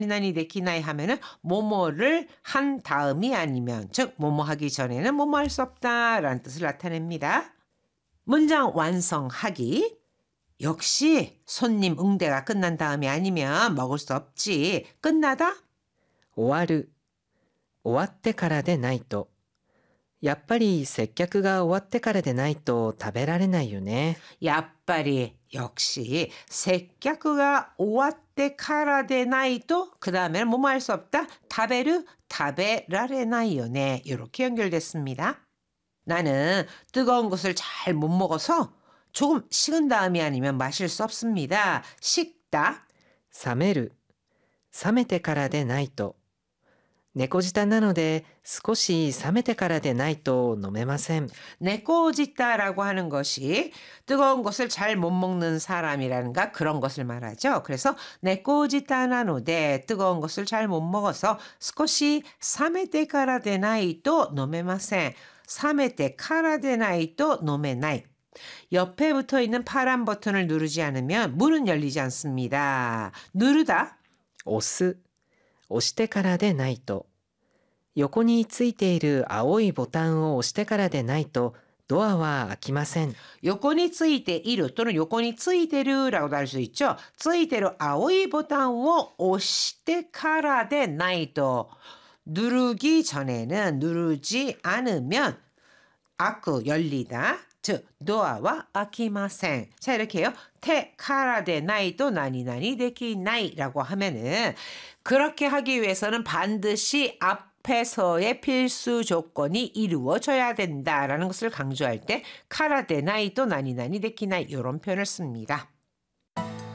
나니 데키나이 하면은 뭐뭐를 한 다음이 아니면 즉 뭐뭐 하기 전에는 뭐뭐 할 수 없다라는 뜻을 나타냅니다. 문장 완성하기. 역시 손님 응대가 끝난 다음이 아니면 먹을 수 없지. 끝나다? 終わる。終わってからでないと。やっぱり接客が終わってからでないと食べられないよね。 야빨이 역시接客が 終わって からでないと그 다음에는 뭐뭐 할 수 없다. 타베르 타베라레나이요네. 이렇게 연결됐습니다. 나는 뜨거운 것을 잘 못 먹어서 조금 식은 다음이 아니면 마실 수 없습니다. 식다. 冷める。冷めてからでないと。猫舌なので少し冷めてからでないと飲めません。 네꼬지따라고 하는 것이 뜨거운 것을 잘 못 먹는 사람이라는가 그런 것을 말하죠. 그래서 네꼬지따나노데 뜨거운 것을 잘 못 먹어서 스코시 사메테 카라데 나이또 노메마센. 사메테 카라데 나이또 노메나이. 옆에 붙어 있는 파란 버튼을 누르지 않으면 문은 열리지 않습니다. 누르다. 押す。押してからでないと。横についている青いボタンを押してからでないとドアは開きません。 요건이 ついている 또는 요건이 ついてる 라고도 할 수 있죠. ついてる 青い 보탄을 押してからでないと 누르기 전에는 누르지 않으면 아쿠 열리다. 즉 도어와 아키마센. 자 이렇게요. 테 카라데 나이도 나니나니 데키나이라고 하면은 그렇게 하기 위해서는 반드시 앞에서의 필수 조건이 이루어져야 된다라는 것을 강조할 때 카라데 나이도 나니나니 데키나이 이런 표현을 씁니다.